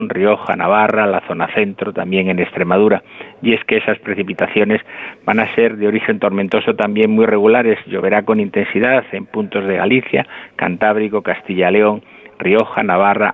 Rioja, Navarra, la zona centro, también en Extremadura. Y es que esas precipitaciones van a ser de origen tormentoso también muy regulares. Lloverá con intensidad en puntos de Galicia, Cantábrico, Castilla y León, Rioja, Navarra,